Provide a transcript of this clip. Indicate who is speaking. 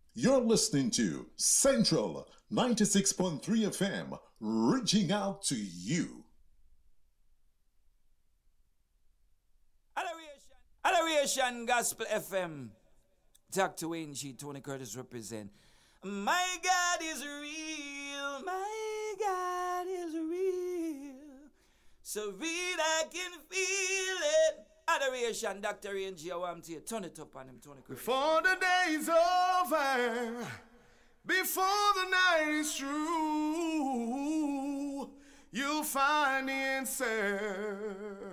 Speaker 1: You're listening to Central 96.3 FM, reaching out to you.
Speaker 2: Adoration Gospel FM. Dr. Wayne G. Tony Curtis represent. My God is real. My God is real. So real I can feel it. Adoration, Dr. Wayne G. I want to turn it up on him, Tony Curtis.
Speaker 3: Before the day's over, before the night is through, you'll find the answer.